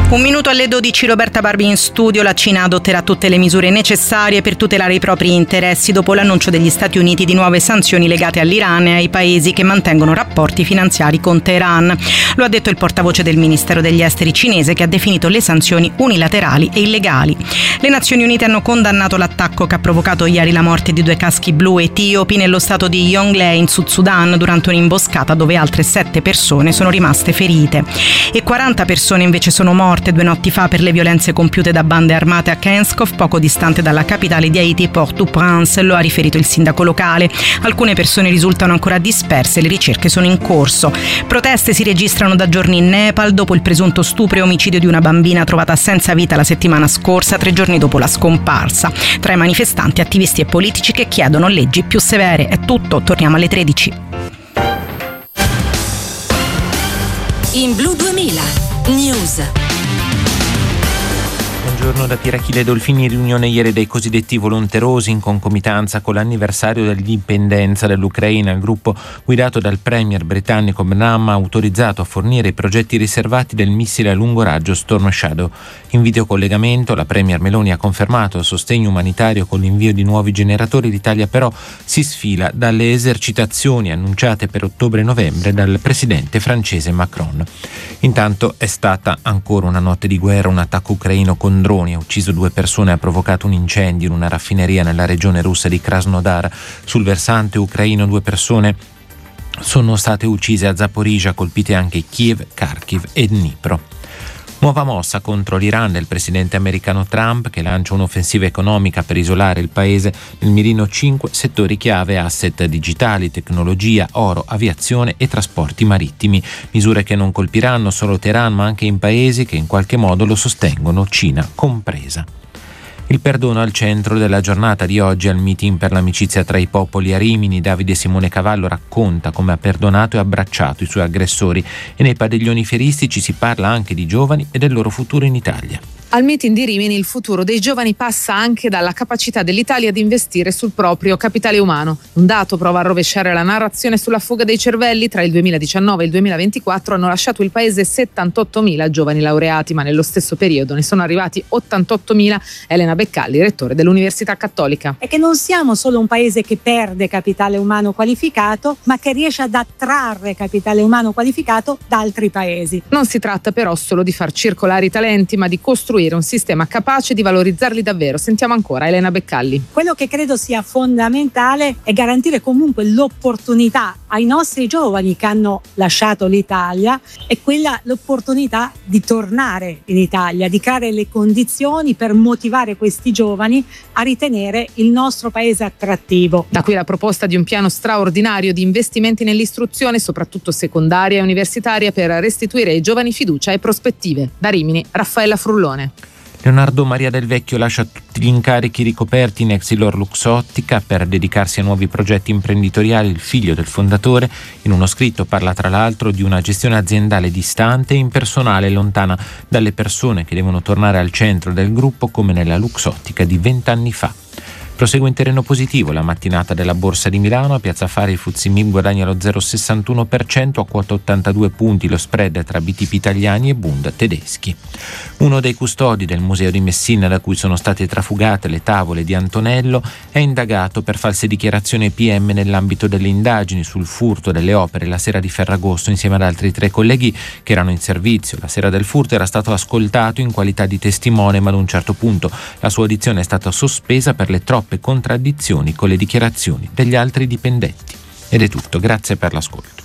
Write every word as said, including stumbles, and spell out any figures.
Un minuto alle dodici, Roberta Barbi in studio. La Cina adotterà tutte le misure necessarie per tutelare i propri interessi dopo l'annuncio degli Stati Uniti di nuove sanzioni legate all'Iran e ai paesi che mantengono rapporti finanziari con Teheran. Lo ha detto il portavoce del Ministero degli Esteri cinese, che ha definito le sanzioni unilaterali e illegali. Le Nazioni Unite hanno condannato l'attacco che ha provocato ieri la morte di due caschi blu etiopi nello stato di Jonglei in Sud Sudan durante un'imboscata dove altre sette persone sono rimaste ferite. E quaranta persone invece sono morte due notti fa per le violenze compiute da bande armate a Kenskov, poco distante dalla capitale di Haiti, Port-au-Prince, lo ha riferito il sindaco locale. Alcune persone risultano ancora disperse, le ricerche sono in corso. Proteste si registrano da giorni in Nepal dopo il presunto stupro e omicidio di una bambina trovata senza vita la settimana scorsa, tre giorni dopo la scomparsa. Tra i manifestanti, attivisti e politici che chiedono leggi più severe. È tutto, torniamo alle tredici. In Blu duemila News. Buongiorno da Pirachille Dolfini. Riunione ieri dei cosiddetti volonterosi in concomitanza con l'anniversario dell'indipendenza dell'Ucraina. Il gruppo, guidato dal premier britannico Benham, ha autorizzato a fornire i progetti riservati del missile a lungo raggio Storm Shadow. In videocollegamento la premier Meloni ha confermato il sostegno umanitario con l'invio di nuovi generatori. L'Italia però si sfila dalle esercitazioni annunciate per ottobre e novembre dal presidente francese Macron. Intanto è stata ancora una notte di guerra. Un attacco ucraino con droni ha ucciso due persone e ha provocato un incendio in una raffineria nella regione russa di Krasnodar. Sul versante ucraino due persone sono state uccise a Zaporizhzhia, colpite anche Kiev, Kharkiv e Dnipro. Nuova mossa contro l'Iran del presidente americano Trump, che lancia un'offensiva economica per isolare il paese. Nel mirino cinque settori chiave: asset digitali, tecnologia, oro, aviazione e trasporti marittimi. Misure che non colpiranno solo Teheran, ma anche in paesi che in qualche modo lo sostengono, Cina compresa. Il perdono al centro della giornata di oggi al meeting per l'amicizia tra i popoli a Rimini. Davide Simone Cavallo racconta come ha perdonato e abbracciato i suoi aggressori, e nei padiglioni fieristici si parla anche di giovani e del loro futuro in Italia. Al meeting di Rimini il futuro dei giovani passa anche dalla capacità dell'Italia di investire sul proprio capitale umano. Un dato prova a rovesciare la narrazione sulla fuga dei cervelli. Tra il duemiladiciannove e il duemilaventiquattro hanno lasciato il paese settantottomila giovani laureati, ma nello stesso periodo ne sono arrivati ottantottomila. Elena Beccalli, rettore dell'Università Cattolica. È che non siamo solo un paese che perde capitale umano qualificato, ma che riesce ad attrarre capitale umano qualificato da altri paesi. Non si tratta però solo di far circolare i talenti, ma di costruire un sistema capace di valorizzarli davvero. Sentiamo ancora Elena Beccalli. Quello che credo sia fondamentale è garantire comunque l'opportunità ai nostri giovani che hanno lasciato l'Italia, e quella l'opportunità di tornare in Italia, di creare le condizioni per motivare questi giovani a ritenere il nostro paese attrattivo. Da qui la proposta di un piano straordinario di investimenti nell'istruzione, soprattutto secondaria e universitaria, per restituire ai giovani fiducia e prospettive. Da Rimini, Raffaella Frullone. Leonardo Maria Del Vecchio lascia tutti gli incarichi ricoperti in Exilor Luxottica per dedicarsi a nuovi progetti imprenditoriali. Il figlio del fondatore, in uno scritto, parla tra l'altro di una gestione aziendale distante e impersonale, lontana dalle persone che devono tornare al centro del gruppo, come nella Luxottica di vent'anni fa. Prosegue in terreno positivo la mattinata della Borsa di Milano. A Piazza Affari il F T S E M I B guadagna lo zero virgola sessantuno per cento, a quota ottantadue punti lo spread tra B T P italiani e Bund tedeschi. Uno dei custodi del Museo di Messina, da cui sono state trafugate le tavole di Antonello, è indagato per false dichiarazioni ai P M nell'ambito delle indagini sul furto delle opere la sera di Ferragosto. Insieme ad altri tre colleghi che erano in servizio la sera del furto, era stato ascoltato in qualità di testimone, ma ad un certo punto la sua audizione è stata sospesa per le troppe contraddizioni con le dichiarazioni degli altri dipendenti. Ed è tutto, grazie per l'ascolto.